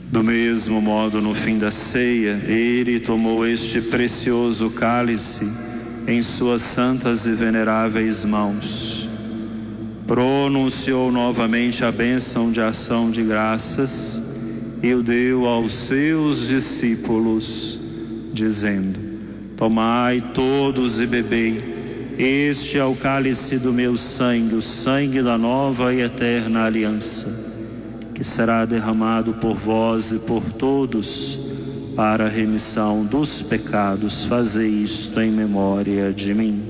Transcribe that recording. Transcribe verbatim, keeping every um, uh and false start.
Do mesmo modo, no fim da ceia, ele tomou este precioso cálice em suas santas e veneráveis mãos. Pronunciou novamente a bênção de ação de graças e o deu aos seus discípulos, dizendo: tomai todos e bebei. Este é o cálice do meu sangue, o sangue da nova e eterna aliança, que será derramado por vós e por todos para a remissão dos pecados. Fazei isto em memória de mim.